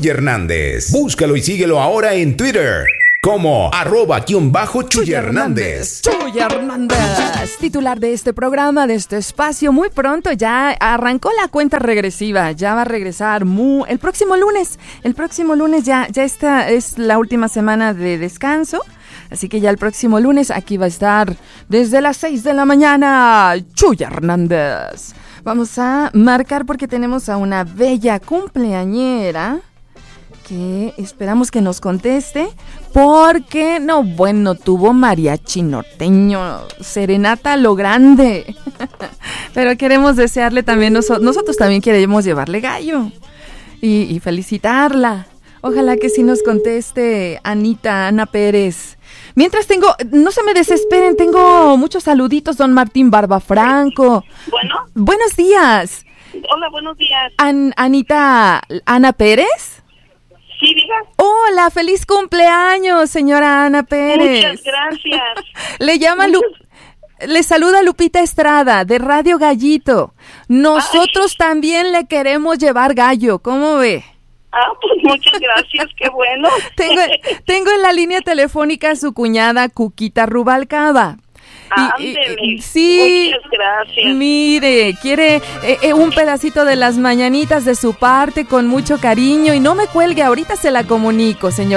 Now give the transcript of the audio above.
Chuy Hernández. Búscalo y síguelo ahora en Twitter como @Chuy Hernández. Chuy Hernández, titular de este programa, de este espacio. Muy pronto ya arrancó la cuenta regresiva. Ya va a regresar el próximo lunes. El próximo lunes ya esta es la última semana de descanso. Así que ya el próximo lunes aquí va a estar desde las 6 de la mañana, Chuy Hernández. Vamos a marcar porque tenemos a una bella cumpleañera que esperamos que nos conteste, porque tuvo mariachi norteño, serenata a lo grande. Pero queremos desearle también, nosotros también queremos llevarle gallo y felicitarla. Ojalá que sí nos conteste Ana Pérez. Mientras no se me desesperen, tengo muchos saluditos, don Martín Barbafranco. Bueno. Buenos días. Hola, buenos días. Ana Pérez. Sí, diga. Hola, feliz cumpleaños, señora Ana Pérez. Muchas gracias. Le saluda Lupita Estrada, de Radio Gallito. Nosotros también le queremos llevar gallo, ¿cómo ve? Pues muchas gracias, qué bueno. Tengo en la línea telefónica a su cuñada Cuquita Rubalcaba. Sí, muchas gracias. Mire, quiere un pedacito de las mañanitas de su parte con mucho cariño y no me cuelgue, ahorita se la comunico, señor.